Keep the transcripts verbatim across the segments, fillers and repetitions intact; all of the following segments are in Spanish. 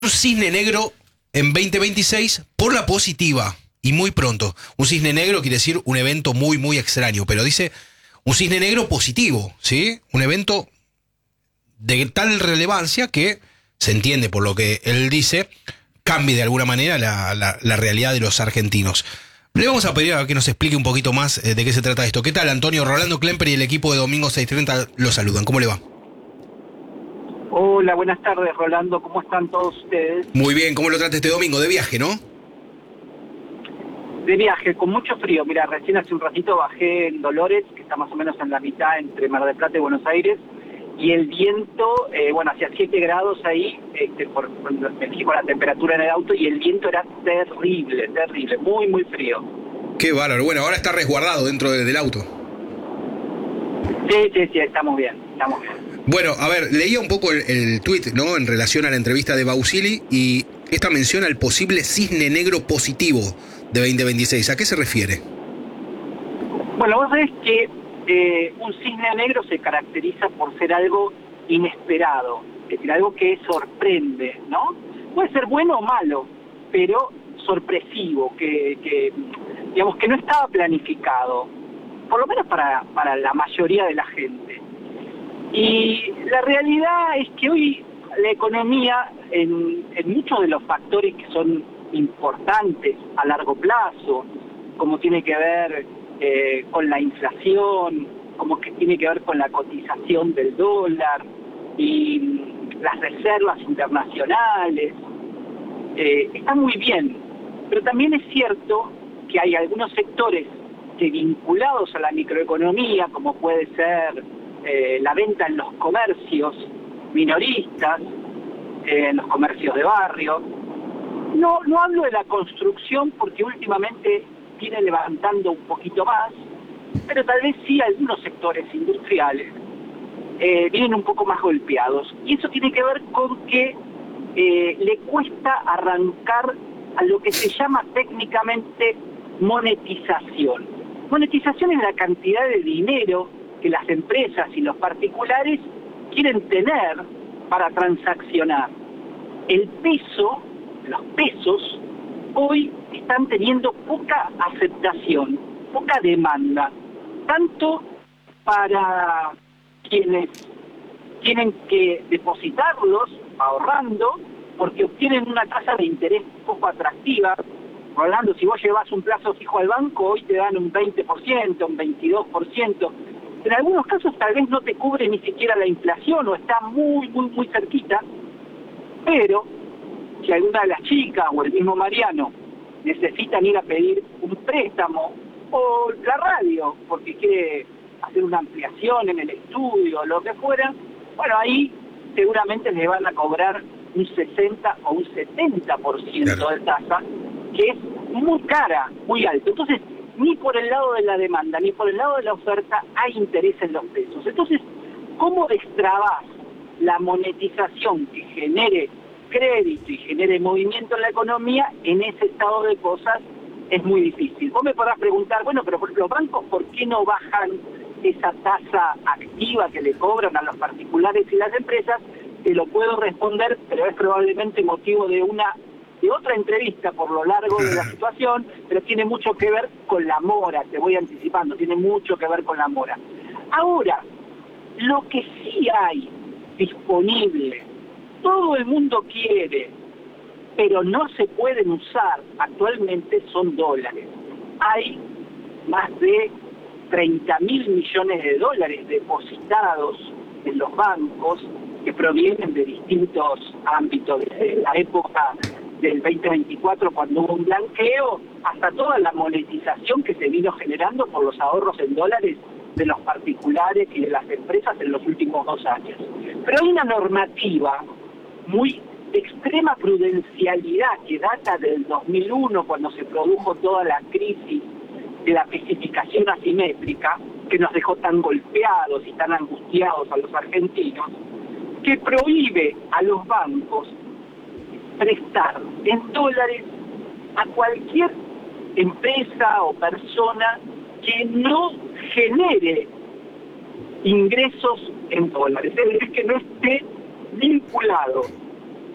un cisne negro en veinte veintiséis por la positiva y muy pronto. Un cisne negro quiere decir un evento muy, muy extraño, pero dice un cisne negro positivo, ¿sí? Un evento de tal relevancia que se entiende por lo que él dice, cambie de alguna manera la, la, la realidad de los argentinos. Le vamos a pedir a que nos explique un poquito más eh, de qué se trata esto. ¿Qué tal, Antonio? Rolando Klemper y el equipo de Domingo seiscientos treinta lo saludan. ¿Cómo le va? Hola, buenas tardes, Rolando. ¿Cómo están todos ustedes? Muy bien. ¿Cómo lo trata este domingo? De viaje, ¿no? De viaje, con mucho frío. Mira, recién hace un ratito bajé en Dolores, que está más o menos en la mitad entre Mar del Plata y Buenos Aires, y el viento, eh, bueno, hacía siete grados ahí, este, por, por, me fijé con la temperatura en el auto, y el viento era terrible, terrible, muy, muy frío. Qué bárbaro. Bueno, ahora está resguardado dentro de, del auto. Sí, sí, sí, estamos bien, estamos bien. Bueno, a ver, leía un poco el, el tuit, ¿no? En relación a la entrevista de Bausili, y esta menciona el posible cisne negro positivo de veinte veintiséis. ¿A qué se refiere? Bueno, vos sabés que eh, un cisne negro se caracteriza por ser algo inesperado, es decir, algo que sorprende, ¿no? Puede ser bueno o malo, pero sorpresivo, que, que digamos que no estaba planificado, por lo menos para, para la mayoría de la gente. Y la realidad es que hoy la economía, en, en muchos de los factores que son importantes a largo plazo, como tiene que ver eh, con la inflación, como que tiene que ver con la cotización del dólar y las reservas internacionales, eh, está muy bien. Pero también es cierto que hay algunos sectores que vinculados a la microeconomía, como puede ser Eh, la venta en los comercios minoristas, eh, en los comercios de barrio. No, no hablo de la construcción porque últimamente viene levantando un poquito más, pero tal vez sí algunos sectores industriales eh, vienen un poco más golpeados. Y eso tiene que ver con que eh, le cuesta arrancar a lo que se llama técnicamente monetización. Monetización es la cantidad de dinero que las empresas y los particulares quieren tener para transaccionar. El peso, los pesos, hoy están teniendo poca aceptación, poca demanda, tanto para quienes tienen que depositarlos ahorrando, porque obtienen una tasa de interés poco atractiva. Rolando, si vos llevas un plazo fijo al banco, hoy te dan un veinte por ciento, un veintidós por ciento. En algunos casos tal vez no te cubre ni siquiera la inflación o está muy, muy, muy cerquita, pero si alguna de las chicas o el mismo Mariano necesitan ir a pedir un préstamo o la radio porque quiere hacer una ampliación en el estudio o lo que fuera, bueno, ahí seguramente le van a cobrar un sesenta o un setenta por ciento de tasa, que es muy cara, muy alto. Entonces, ni por el lado de la demanda, ni por el lado de la oferta hay interés en los pesos. Entonces, ¿cómo destrabás la monetización que genere crédito y genere movimiento en la economía? En ese estado de cosas es muy difícil. Vos me podrás preguntar, bueno, pero los bancos, ¿por qué no bajan esa tasa activa que le cobran a los particulares y las empresas? Te lo puedo responder, pero es probablemente motivo de una de otra entrevista por lo largo de la situación, pero tiene mucho que ver con la mora, te voy anticipando, tiene mucho que ver con la mora. Ahora, lo que sí hay disponible, todo el mundo quiere, pero no se pueden usar actualmente, son dólares. Hay más de treinta mil millones de dólares depositados en los bancos que provienen de distintos ámbitos, desde la época del veinte veinticuatro, cuando hubo un blanqueo, hasta toda la monetización que se vino generando por los ahorros en dólares de los particulares y de las empresas en los últimos dos años. Pero hay una normativa muy de extrema prudencialidad que data del dos mil uno, cuando se produjo toda la crisis de la especificación asimétrica, que nos dejó tan golpeados y tan angustiados a los argentinos, que prohíbe a los bancos prestar en dólares a cualquier empresa o persona que no genere ingresos en dólares, es decir, que no esté vinculado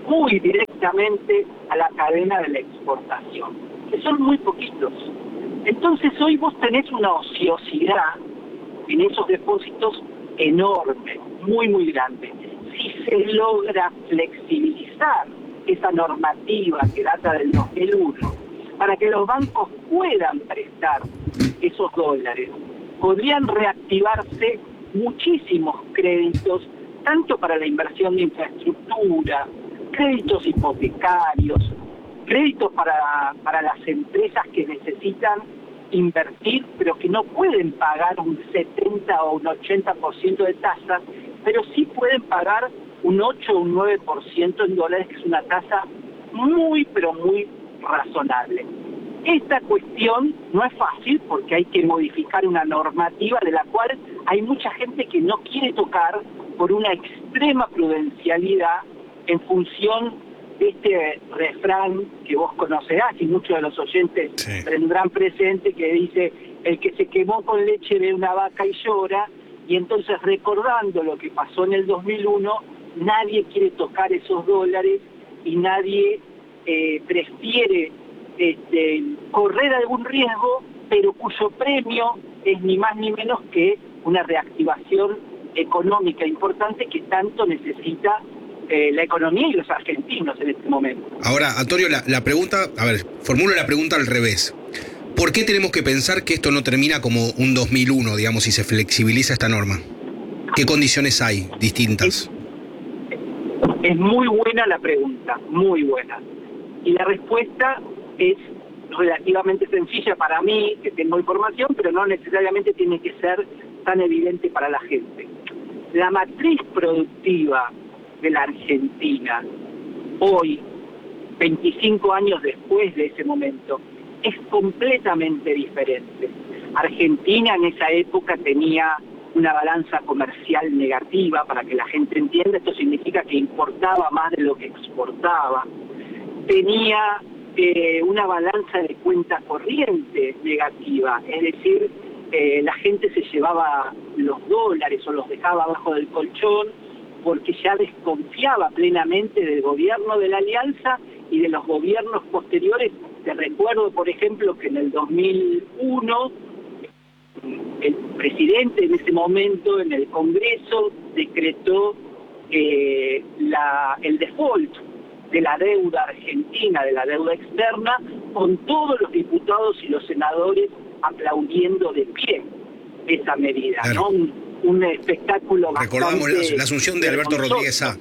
muy directamente a la cadena de la exportación, que son muy poquitos. Entonces hoy vos tenés una ociosidad en esos depósitos enorme, muy muy grande. Si se logra flexibilizar esa normativa que data del dos mil uno, para que los bancos puedan prestar esos dólares, podrían reactivarse muchísimos créditos, tanto para la inversión de infraestructura, créditos hipotecarios, créditos para, para las empresas que necesitan invertir, pero que no pueden pagar un setenta o un ochenta por ciento de tasa, pero sí pueden pagar un ocho o un nueve por ciento en dólares, que es una tasa muy, pero muy razonable. Esta cuestión no es fácil porque hay que modificar una normativa de la cual hay mucha gente que no quiere tocar por una extrema prudencialidad en función de este refrán que vos conocerás y muchos de los oyentes sí. tendrán presente, que dice: el que se quemó con leche ve una vaca y llora. Y entonces, recordando lo que pasó en el dos mil uno, nadie quiere tocar esos dólares y nadie eh, prefiere este, correr algún riesgo, pero cuyo premio es ni más ni menos que una reactivación económica importante que tanto necesita eh, la economía y los argentinos en este momento. Ahora, Antonio, la, la pregunta, a ver, formulo la pregunta al revés. ¿Por qué tenemos que pensar que esto no termina como un dos mil uno, digamos, si se flexibiliza esta norma? ¿Qué condiciones hay distintas? Es, es muy buena la pregunta, muy buena. Y la respuesta es relativamente sencilla para mí, que tengo información, pero no necesariamente tiene que ser tan evidente para la gente. La matriz productiva de la Argentina, hoy, veinticinco años después de ese momento, es completamente diferente. Argentina en esa época tenía una balanza comercial negativa, para que la gente entienda. Esto significa que importaba más de lo que exportaba. Tenía eh, una balanza de cuenta corriente negativa, es decir, eh, la gente se llevaba los dólares o los dejaba abajo del colchón porque ya desconfiaba plenamente del gobierno de la Alianza y de los gobiernos posteriores. Te recuerdo, por ejemplo, que en el dos mil uno el presidente en ese momento en el Congreso decretó eh, la, el default de la deuda argentina, de la deuda externa, con todos los diputados y los senadores aplaudiendo de pie esa medida, claro. ¿no? Un, un espectáculo bastante... Recordamos la, la asunción de Alberto Rodríguez A.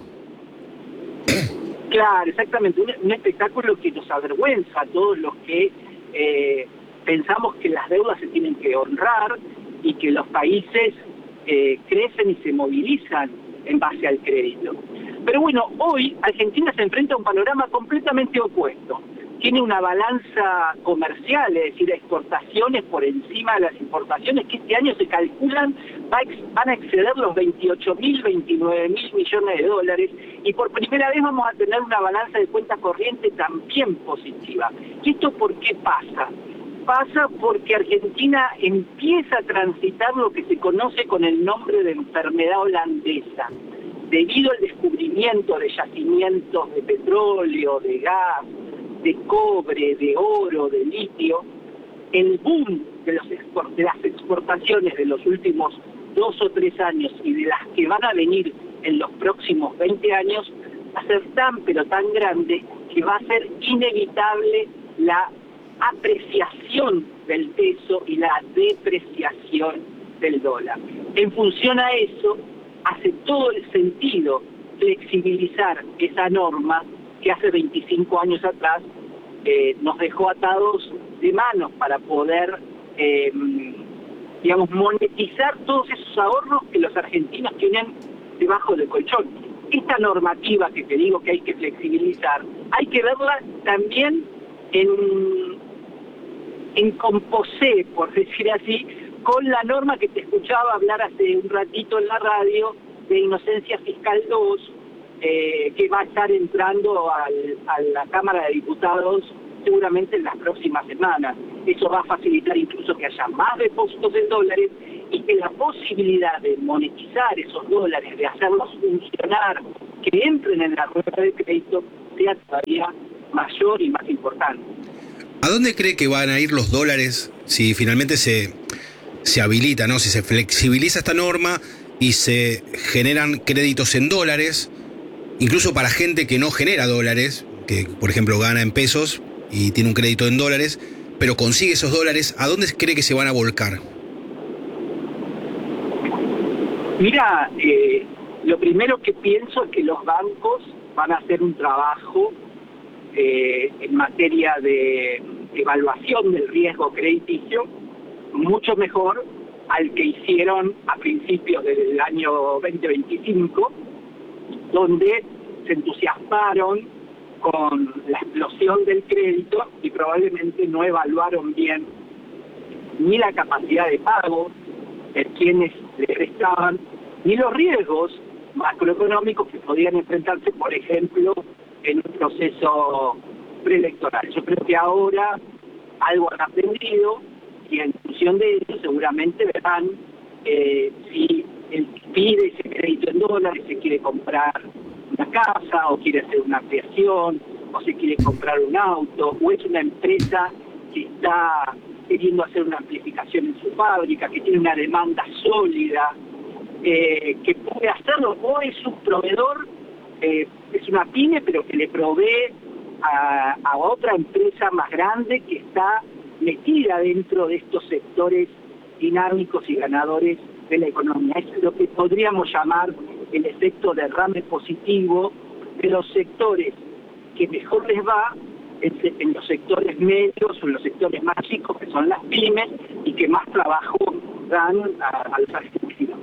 Claro, exactamente, un, un espectáculo que nos avergüenza a todos los que eh, pensamos que las deudas se tienen que honrar y que los países eh, crecen y se movilizan en base al crédito. Pero bueno, hoy Argentina se enfrenta a un panorama completamente opuesto. Tiene una balanza comercial, es decir, exportaciones por encima de las importaciones, que este año se calculan va ex, van a exceder los veintiocho mil, veintinueve mil millones de dólares, y por primera vez vamos a tener una balanza de cuenta corriente también positiva. ¿Y esto por qué pasa? Pasa porque Argentina empieza a transitar lo que se conoce con el nombre de enfermedad holandesa. Debido al descubrimiento de yacimientos de petróleo, de gas, de cobre, de oro, de litio, el boom de, los export, de las exportaciones de los últimos dos o tres años y de las que van a venir en los próximos veinte años va a ser tan pero tan grande que va a ser inevitable la apreciación del peso y la depreciación del dólar. En función a eso, hace todo el sentido flexibilizar esa norma que hace veinticinco años atrás eh, nos dejó atados de manos para poder, eh, digamos, monetizar todos esos ahorros que los argentinos tienen debajo del colchón. Esta normativa que te digo que hay que flexibilizar, hay que verla también en, en composé, por decir así, con la norma que te escuchaba hablar hace un ratito en la radio de Inocencia Fiscal dos, eh, que va a estar entrando al, a la Cámara de Diputados seguramente en las próximas semanas. Eso va a facilitar incluso que haya más depósitos en dólares y que la posibilidad de monetizar esos dólares, de hacerlos funcionar, que entren en la rueda de crédito, sea todavía mayor y más importante. ¿A dónde cree que van a ir los dólares si finalmente se, se habilita, ¿no? Si se flexibiliza esta norma y se generan créditos en dólares, incluso para gente que no genera dólares, que por ejemplo gana en pesos y tiene un crédito en dólares, pero consigue esos dólares, ¿a dónde cree que se van a volcar? Mira, eh, lo primero que pienso es que los bancos van a hacer un trabajo eh, en materia de evaluación del riesgo crediticio mucho mejor al que hicieron a principios del año veinte veinticinco, donde se entusiasmaron con la explosión del crédito y probablemente no evaluaron bien ni la capacidad de pago de quienes le prestaban, ni los riesgos macroeconómicos que podían enfrentarse, por ejemplo, en un proceso preelectoral. Yo creo que ahora algo han aprendido y en función de eso seguramente verán eh, si el que pide ese crédito en dólares se quiere comprar una casa o quiere hacer una ampliación o se quiere comprar un auto o es una empresa que está queriendo hacer una amplificación en su fábrica, que tiene una demanda sólida, eh, que puede hacerlo, o es un proveedor, eh, es una pyme, pero que le provee a, a otra empresa más grande que está metida dentro de estos sectores dinámicos y ganadores de la economía. Es lo que podríamos llamar el efecto derrame positivo de los sectores que mejor les va en los sectores medios o en los sectores más chicos, que son las pymes, y que más trabajo dan a, a los argentinos.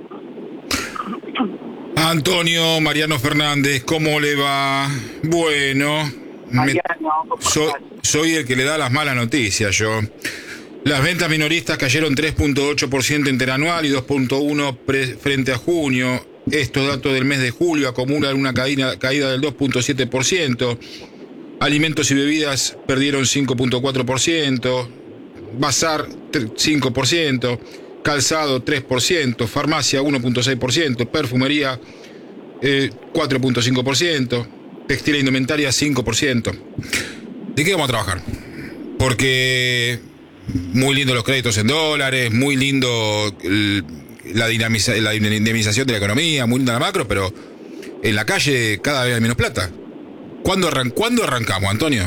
Antonio Mariano Fernández, ¿cómo le va? Bueno, Mariano, me, soy, soy el que le da las malas noticias, yo. Las ventas minoristas cayeron tres punto ocho por ciento interanual y dos punto uno por ciento frente a junio. Estos datos del mes de julio acumulan una caída, caída del dos punto siete por ciento. Alimentos y bebidas perdieron cinco punto cuatro por ciento, bazar cinco por ciento, calzado tres por ciento, farmacia uno punto seis por ciento, perfumería eh, cuatro punto cinco por ciento, textil e indumentaria cinco por ciento. ¿De qué vamos a trabajar? Porque muy lindo los créditos en dólares, muy lindo la, dinamiza, la dinamización de la economía, muy linda la macro, pero en la calle cada vez hay menos plata. ¿Cuándo, arran ¿Cuándo arrancamos, Antonio?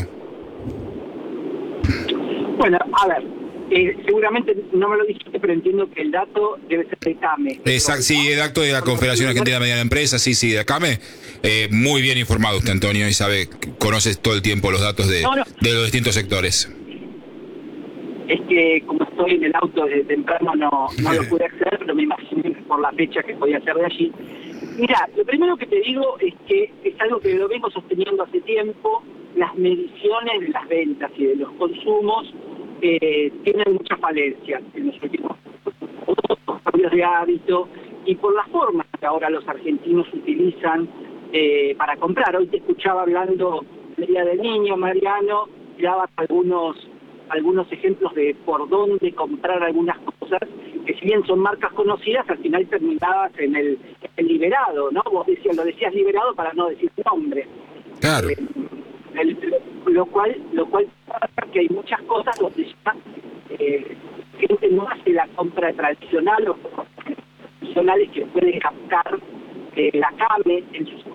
Bueno, a ver, eh, seguramente no me lo dijiste, pero entiendo que el dato debe ser de CAME. Exacto, sí, el dato de la Confederación Argentina de Mediana Empresa, sí, sí, de CAME. Eh, muy bien informado usted, Antonio, y sabe, conoces todo el tiempo los datos de, no, no. de los distintos sectores. Es que como estoy en el auto desde temprano no, no lo pude hacer, pero me imaginé por la fecha que podía hacer de allí. Mira, lo primero que te digo es que es algo que lo vengo sosteniendo hace tiempo. Las mediciones de las ventas y de los consumos eh, tienen muchas falencias en los últimos cambios de hábito y por la forma que ahora los argentinos utilizan eh, para comprar. Hoy te escuchaba hablando del Día del Niño, Mariano, y dabas algunos algunos ejemplos de por dónde comprar algunas cosas, que si bien son marcas conocidas, al final terminabas en el, el Liberado, ¿no? Vos decías, lo decías Liberado para no decir nombre. Claro. Eh, el, lo cual lo cual pasa que hay muchas cosas donde ya eh, gente no hace la compra tradicional o tradicionales que puede captar eh, la CAME en sus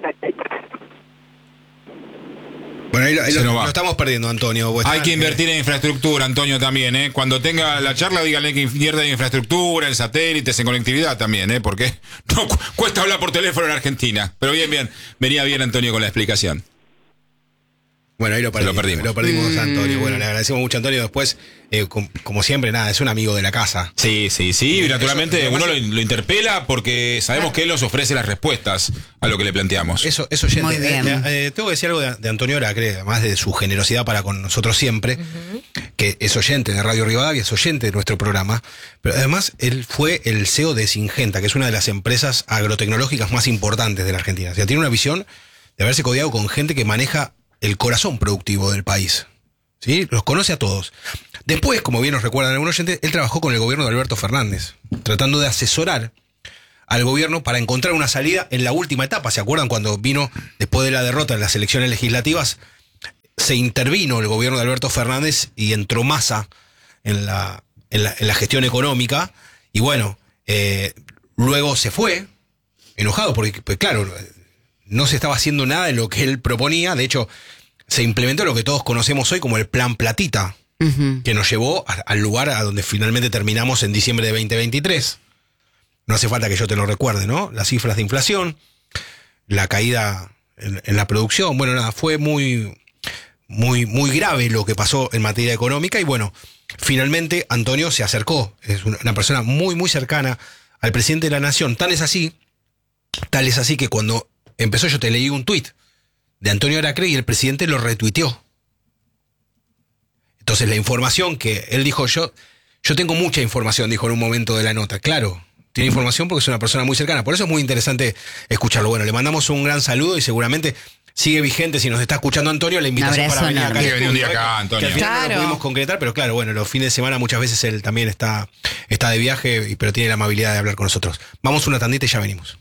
Bueno, ahí, lo, ahí lo, lo estamos perdiendo, Antonio. Hay que invertir en infraestructura, Antonio, también, ¿eh? Cuando tenga la charla, díganle que invierta en infraestructura, en satélites, en conectividad también, ¿eh? Porque no cu cuesta hablar por teléfono en Argentina. Pero bien, bien. Venía bien, Antonio, con la explicación. Bueno, ahí lo perdimos. Lo perdimos, lo perdimos mm. Antonio. Bueno, le agradecemos mucho, Antonio. Después, eh, com como siempre, nada, es un amigo de la casa. Sí, sí, sí. Y naturalmente eso, uno lo, lo interpela porque sabemos claro. que él nos ofrece las respuestas a lo que le planteamos. Eso, eso oyente. Muy bien. Eh, eh, tengo que decir algo de, de Antonio Oracre, además de su generosidad para con nosotros siempre, uh-huh. que es oyente de Radio Rivadavia, es oyente de nuestro programa, pero además él fue el C E O de Syngenta, que es una de las empresas agrotecnológicas más importantes de la Argentina. O sea, tiene una visión de haberse codeado con gente que maneja el corazón productivo del país, ¿sí? Los conoce a todos. Después, como bien nos recuerdan algunos oyentes, él trabajó con el gobierno de Alberto Fernández, tratando de asesorar al gobierno para encontrar una salida en la última etapa. ¿Se acuerdan cuando vino, después de la derrota en las elecciones legislativas, se intervino el gobierno de Alberto Fernández y entró Massa en la, en la, en la gestión económica? Y bueno, eh, luego se fue, enojado, porque, pues claro, no se estaba haciendo nada de lo que él proponía. De hecho, se implementó lo que todos conocemos hoy como el Plan Platita, uh-huh. que nos llevó a, al lugar a donde finalmente terminamos en diciembre de veinte veintitrés. No hace falta que yo te lo recuerde, ¿no? Las cifras de inflación, la caída en, en la producción. Bueno, nada, fue muy, muy, muy grave lo que pasó en materia económica. Y bueno, finalmente Antonio se acercó. Es una, una persona muy, muy cercana al presidente de la Nación. Tal es así, tal es así que cuando empezó, yo te leí un tuit de Antonio Aracre y el presidente lo retuiteó. Entonces la información que él dijo, yo, yo tengo mucha información, dijo en un momento de la nota. Claro, tiene información porque es una persona muy cercana. Por eso es muy interesante escucharlo. Bueno, le mandamos un gran saludo y seguramente sigue vigente. Si nos está escuchando Antonio, la invitación para venir acá. Que venir un día acá, Antonio. Que al final Claro. no lo pudimos concretar, pero claro, bueno, los fines de semana muchas veces él también está, está de viaje, pero tiene la amabilidad de hablar con nosotros. Vamos una tandita y ya venimos.